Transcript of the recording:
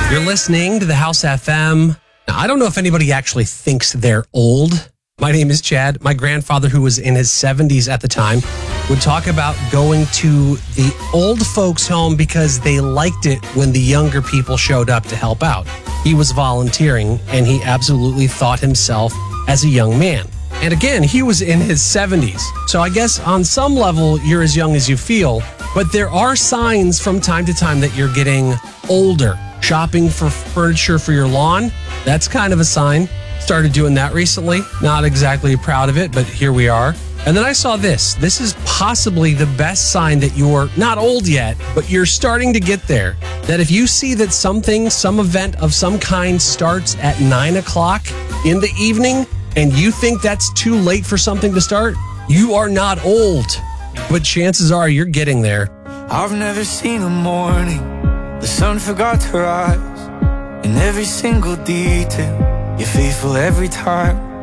You're listening to the House FM. Now, I don't know if anybody actually thinks they're old. My name is Chad. My grandfather, who was in his 70s at the time, would talk about going to the old folks' home because they liked it when the younger people showed up to help out. He was volunteering, and he absolutely thought himself as a young man. And again, he was in his 70s. So I guess on some level, you're as young as you feel. But there are signs from time to time that you're getting older. Shopping for furniture for your lawn, that's kind of a sign. Started doing that recently. Not exactly proud of it, but here we are. And then I saw this. This is possibly the best sign that you're not old yet, but you're starting to get there. That if you see that something, some event of some kind starts at 9 o'clock in the evening, and you think that's too late for something to start, you are not old. But chances are you're getting there. I've never seen a morning the sun forgot to rise. In every single detail, you're faithful every time.